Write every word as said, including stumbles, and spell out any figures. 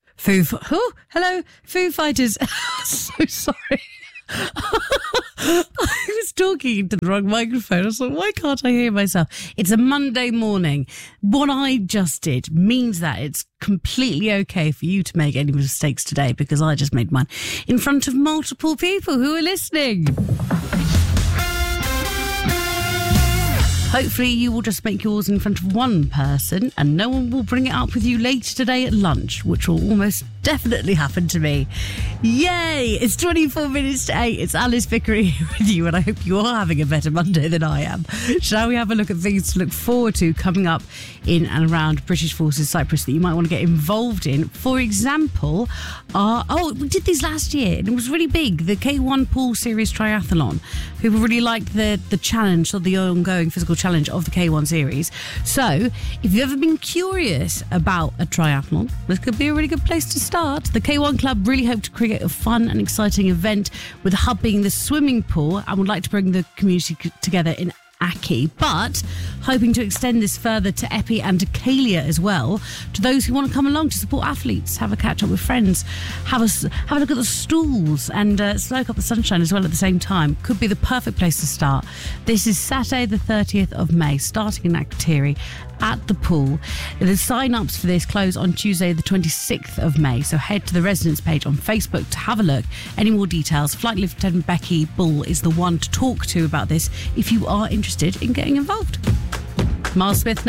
Foo, oh, hello, Foo Fighters. So sorry. I was talking into the wrong microphone. I was like, why can't I hear myself? It's a Monday morning. What I just did means that it's completely okay for you to make any mistakes today, because I just made mine in front of multiple people who are listening. Hopefully you will just make yours in front of one person and no one will bring it up with you later today at lunch, which will almost definitely happen to me. Yay! It's twenty-four minutes to eight. It's Alice Vickery here with you, and I hope you are having a better Monday than I am. Shall we have a look at things to look forward to coming up in and around British Forces Cyprus that you might want to get involved in? For example, uh, oh, we did this last year and it was really big. The K one Pool Series Triathlon. People really liked the, the challenge, or the ongoing physical challenge of the K one series. So, if you've ever been curious about a triathlon, this could be a really good place to start. The K one Club really hope to create a fun and exciting event, with the hub being the swimming pool, and would like to bring the community together in Aki, but hoping to extend this further to Epi and to Kalia as well, to those who want to come along to support athletes, have a catch up with friends, have a, have a look at the stalls, and uh, soak up the sunshine as well at the same time. Could be the perfect place to start. This is Saturday the thirtieth of May, starting in Akrotiri at the pool. The sign-ups for this close on Tuesday the twenty-sixth of May, so head to the residence page on Facebook to have a look. Any more details, Flight Lieutenant Becky Bull is the one to talk to about this if you are interested in getting involved. Miles Smith